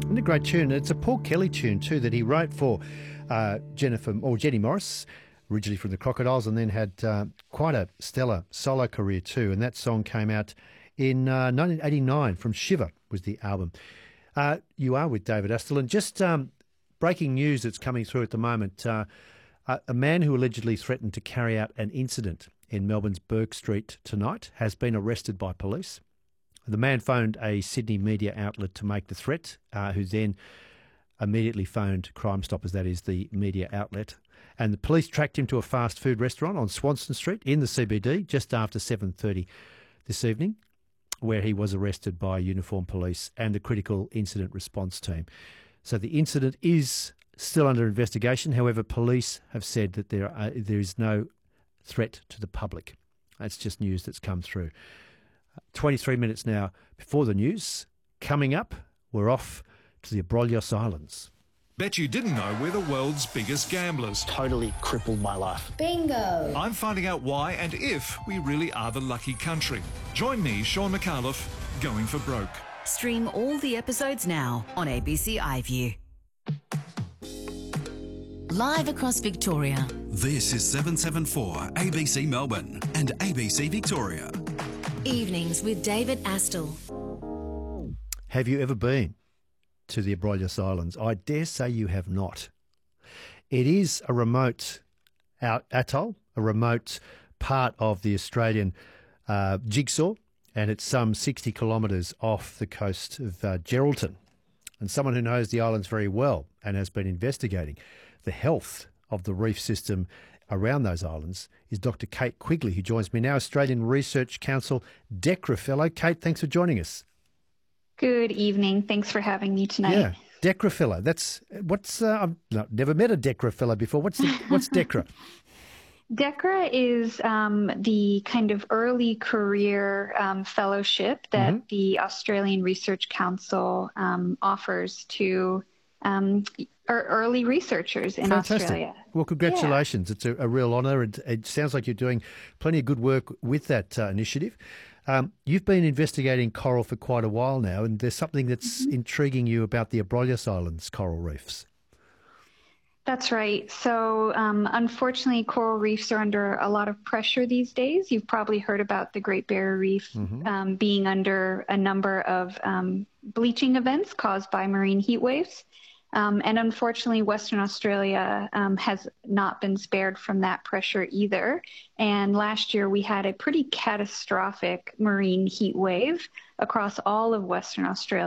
And a great tune. It's a Paul Kelly tune too that he wrote for Jenny Morris, originally from the Crocodiles, and then had quite a stellar solo career too. And that song came out in 1989 from Shiver was the album. You are with David Astle, and just breaking news that's coming through at the moment. A man who allegedly threatened to carry out an incident in Melbourne's Bourke Street tonight has been arrested by police. The man phoned a Sydney media outlet to make the threat, who then immediately phoned Crime Stoppers, that is the media outlet. And the police tracked him to a fast food restaurant on Swanston Street in the CBD just after 7:30 this evening, where he was arrested by uniformed police and a critical incident response team. So the incident is still under investigation. However, police have said that there is no threat to the public. That's just news that's come through. 23 minutes now before the news. Coming up, we're off to the Abrolhos Islands. Bet you didn't know we're the world's biggest gamblers. Totally crippled my life. Bingo! I'm finding out why and if we really are the lucky country. Join me, Sean McAuliffe, going for broke. Stream all the episodes now on ABC iView. Live across Victoria. This is 774 ABC Melbourne and ABC Victoria. Evenings with David Astle. Have you ever been to the Abrolhos Islands? I dare say you have not. It is a remote atoll, a remote part of the Australian jigsaw, and it's some 60 kilometres off the coast of Geraldton. And someone who knows the islands very well and has been investigating the health of the reef system around those islands is Dr. Kate Quigley, who joins me now, Australian Research Council DECRA Fellow. Kate, thanks for joining us. Good evening. Thanks for having me tonight. Yeah, DECRA Fellow. I've never met a DECRA Fellow before. What's DECRA? DECRA is the kind of early career fellowship that the Australian Research Council offers to early researchers in Australia. Well, congratulations. Yeah. It's a real honour. It sounds like you're doing plenty of good work with that initiative. You've been investigating coral for quite a while now, and there's something that's intriguing you about the Abrolhos Islands coral reefs. That's right. So unfortunately, coral reefs are under a lot of pressure these days. You've probably heard about the Great Barrier Reef being under a number of bleaching events caused by marine heat waves. And unfortunately, Western Australia has not been spared from that pressure either. And last year, we had a pretty catastrophic marine heat wave across all of Western Australia.